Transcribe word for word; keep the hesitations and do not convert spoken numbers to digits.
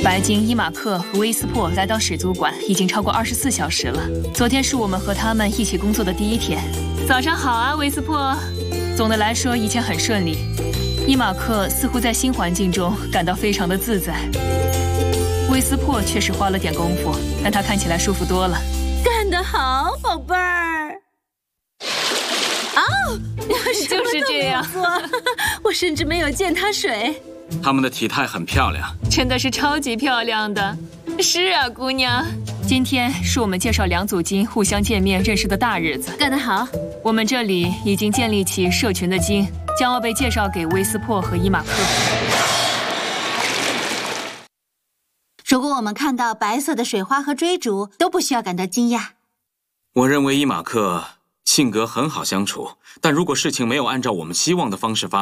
白金、伊马克和威斯珀来到始祖馆已经超过二十四小时了。昨天是我们和他们一起工作的第一天。早上好啊，威斯珀。总的来说，一切很顺利。伊马克似乎在新环境中感到非常的自在。威斯珀确实花了点功夫，但他看起来舒服多了。 干得好，宝贝儿！哦， 就是这样。 我甚至没有溅他水。 他们的体态很漂亮， 真的是超级漂亮的。是啊，姑娘。今天是我们介绍两组鲸互相见面认识的大日子。 干得好！ 我们这里已经建立起社群的鲸，将要被介绍给威斯珀和伊马克。 如果我们看到白色的水花和追逐，都不需要感到惊讶。 我认为伊马克性格很好相处，但如果事情没有按照我们希望的方式发